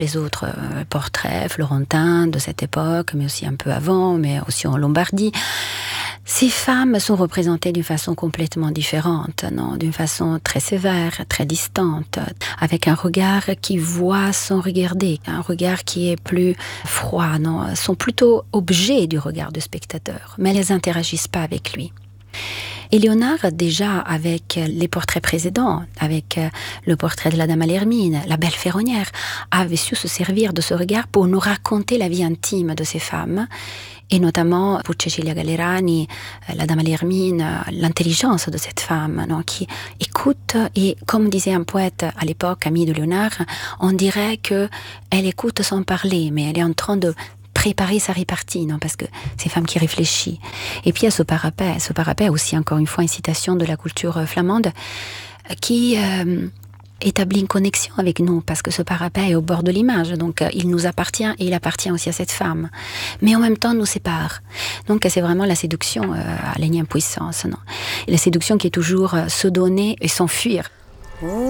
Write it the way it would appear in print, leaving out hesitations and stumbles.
Les autres portraits florentins de cette époque, mais aussi un peu avant, mais aussi en Lombardie, ces femmes sont représentées d'une façon complètement différente, non, d'une façon très sévère, très distante, avec un regard qui voit sans regarder, un regard qui est plus froid, non, elles sont plutôt objets du regard du spectateur, mais elles n'interagissent pas avec lui. Et Léonard, déjà avec les portraits précédents, avec le portrait de la Dame à l'Hermine, la belle ferronnière, avait su se servir de ce regard pour nous raconter la vie intime de ces femmes, et notamment pour Cecilia Gallerani, la Dame à l'Hermine, l'intelligence de cette femme, non, qui écoute, et comme disait un poète à l'époque, ami de Léonard, on dirait qu'elle écoute sans parler, mais elle est en train de préparer sa répartie, non, parce que c'est une femme qui réfléchit. Et puis il y a ce parapet aussi, encore une fois, une citation de la culture flamande, qui établit une connexion avec nous, parce que ce parapet est au bord de l'image, donc il nous appartient et il appartient aussi à cette femme. Mais en même temps, nous sépare. Donc c'est vraiment la séduction à l'énième puissance, non. Et la séduction qui est toujours se donner et s'enfuir.